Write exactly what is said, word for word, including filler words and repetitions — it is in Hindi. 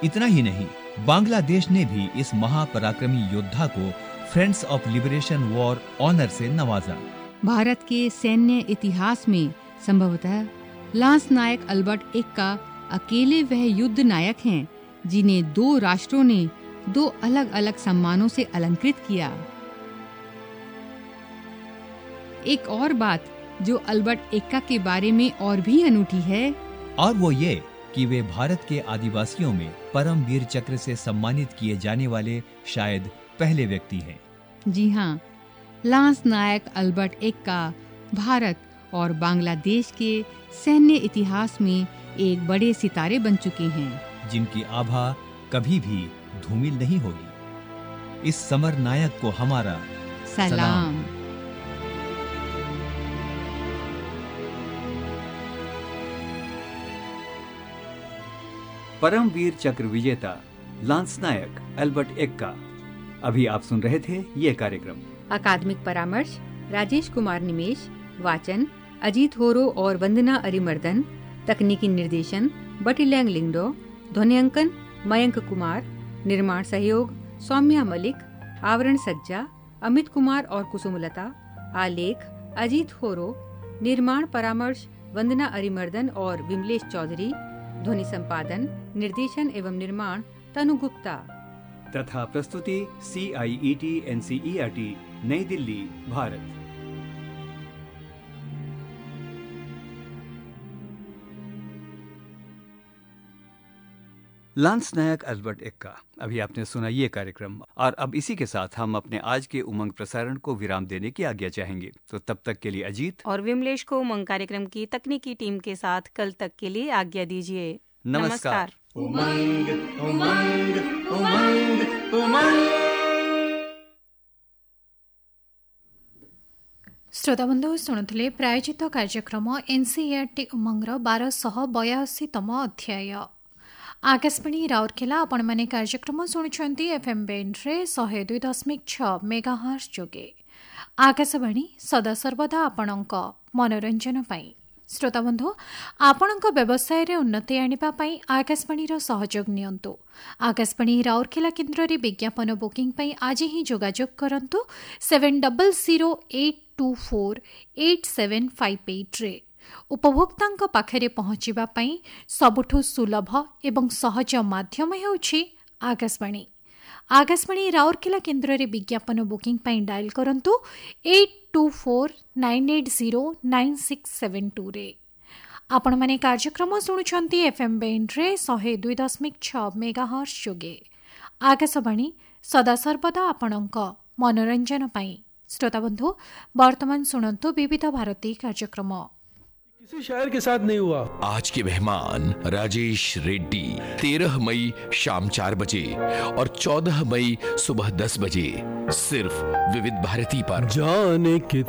इतना ही नहीं, बांग्लादेश ने भी इस महापराक्रमी योद्धा को friends of liberation war honour से नवाजा। भारत के सैन्य इतिहास में संभवतः लांस नायक अल्बर्ट एक्का अकेले वह युद्ध नायक हैं जिन्हें दो राष्ट्रों ने दो अलग अलग सम्मानों से अलंकृत किया। एक और बात जो अल्बर्ट एक्का के बारे में और भी अनूठी है, और वो ये कि वे भारत के आदिवासियों में परम वीर चक्र से सम्मानित किए जाने वाले शायद पहले व्यक्ति हैं। जी हाँ, लांस नायक अल्बर्ट एक्का भारत और बांग्लादेश के सैन्य इतिहास में एक बड़े सितारे बन चुके हैं, जिनकी आभा कभी भी धूमिल नहीं होगी। इस समर नायक को हमारा सलाम, सलाम। परमवीर चक्र विजेता लांस नायक अल्बर्ट एक्का। अभी आप सुन रहे थे ये कार्यक्रम। अकादमिक परामर्श राजेश कुमार निमेश, वाचन अजीत होरो और वंदना अरिमर्दन, तकनीकी निर्देशन बटीलैंग लिंगडो, ध्वनियांकन मयंक कुमार, निर्माण सहयोग सौम्या मलिक, आवरण सज्जा अमित कुमार और कुसुमलता, आलेख अजीत होरो, निर्माण परामर्श वंदना अरिमर्दन और विमलेश चौधरी, ध्वनि संपादन निर्देशन एवं निर्माण तनु गुप्ता तथा प्रस्तुति सी आई E T N C E R T नई दिल्ली, भारत। लांस नायक अल्बर्ट एक्का। अभी आपने सुना ये कार्यक्रम, और अब इसी के साथ हम अपने आज के उमंग प्रसारण को विराम देने की आज्ञा चाहेंगे। तो तब तक के लिए अजीत और विमलेश को उमंग कार्यक्रम की तकनीकी टीम के साथ कल तक के लिए आज्ञा दीजिए। नमस्कार। उमंग उमंग उमंग उमंग। श्रोताबंधु शुणुले प्रायोजित कार्यक्रम एनसीईआरटी उमंगर बारशह बयाशीतम अध्याय। आकाशवाणी राउरकेला आपण माने कार्यक्रम शुणुछंती एफएम बैंड्रे शहे दुई दशमिक छ मेगाहर्ट्ज जोगे। आकाशवाणी सदा सर्वदा आपणक मनोरंजन पाई। श्रोताबंधु आपणक व्यवसाय रे उन्नति आनिबा पाई आकाशवाणीर सहयोग नियंतु। आकाशवाणी राउरकेला केन्द्र रे विज्ञापन बुकिंग पाई आज ही जोगाजोग करंतु seven double zero eight to four eight seven five eight रे। उपभोक्तांक पाखरे पहुंचीबा पाई सबुठु सुलभ एवं सहज माध्यम हेउछि आकाशवाणी। आकाशवाणी राउरकेला केन्द्र रे विज्ञापन बुकिंग पाई डायल करंतु eight to four nine eight zero nine six seven to रे। आपण माने कार्यक्रम सुनुछंती एफएम बैंड रे शहे दुई दशमिक छ मेगाहर्ट्ज जोगे। आकाशवाणी सदा सर्वदा आपणक मनोरंजन पाई। श्रोताबंधु वर्तमान सुनंतु विविध भारती कार्यक्रम। किसी शायर के साथ नहीं हुआ। आज के मेहमान राजेश रेड्डी तेरह मई शाम चार बजे और चौदह मई सुबह दस बजे सिर्फ विविध भारती पर। जाने के